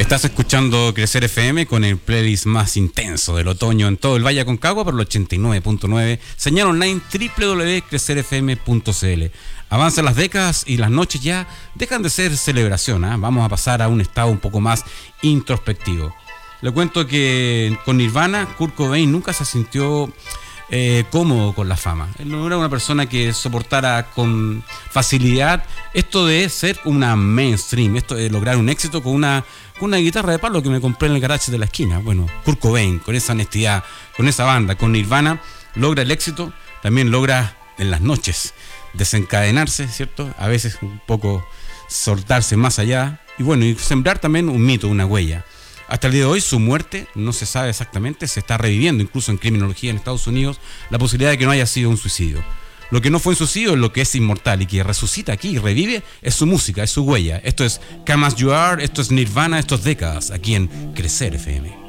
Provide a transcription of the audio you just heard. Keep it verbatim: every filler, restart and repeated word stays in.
Estás escuchando Crecer F M con el playlist más intenso del otoño en todo el Valle Aconcagua por el ochenta y nueve punto nueve. Señal online doble u doble u doble u punto crecer f m punto c l. Avanzan las décadas y las noches ya dejan de ser celebración, ¿eh? Vamos a pasar a un estado un poco más introspectivo. Le cuento que con Nirvana, Kurt Cobain nunca se sintió eh, cómodo con la fama. Él no era una persona que soportara con facilidad esto de ser una mainstream, esto de lograr un éxito con una, con una guitarra de palo que me compré en el garage de la esquina. Bueno, Kurt Cobain, con esa honestidad, con esa banda, con Nirvana, logra el éxito, también logra en las noches desencadenarse, ¿cierto? A veces un poco soltarse más allá y bueno, y sembrar también un mito, una huella. Hasta el día de hoy su muerte no se sabe exactamente, se está reviviendo incluso en criminología en Estados Unidos la posibilidad de que no haya sido un suicidio. Lo que no fue un suicidio es lo que es inmortal y que resucita aquí y revive es su música, es su huella. Esto es Come As You Are, esto es Nirvana, esto es décadas aquí en Crecer F M.